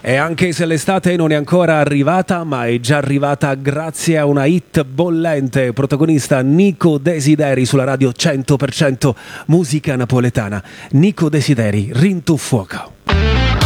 E anche se l'estate non è ancora arrivata, ma è già arrivata grazie a una hit bollente, protagonista Nico Desideri sulla radio 100% musica napoletana. Nico Desideri, Rintu Fuoco.